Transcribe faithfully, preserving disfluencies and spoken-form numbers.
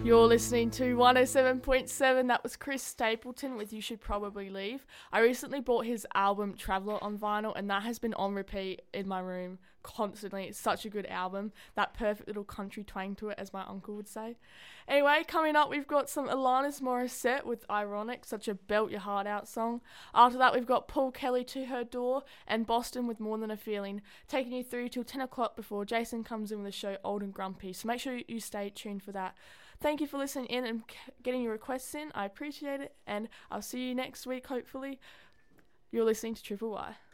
You're listening to one oh seven point seven. That was Chris Stapleton with You Should Probably Leave. I recently bought his album Traveller on vinyl, and that has been on repeat in my room constantly. It's such a good album. That perfect little country twang to it, as my uncle would say. Anyway, coming up, we've got some Alanis Morissette with Ironic, such a belt your heart out song. After that, we've got Paul Kelly, To Her Door, and Boston with More Than a Feeling, taking you through till ten o'clock before Jason comes in with the show Old and Grumpy. So make sure you stay tuned for that. Thank you for listening in and getting your requests in. I appreciate it, and I'll see you next week, hopefully. You're listening to Triple Y.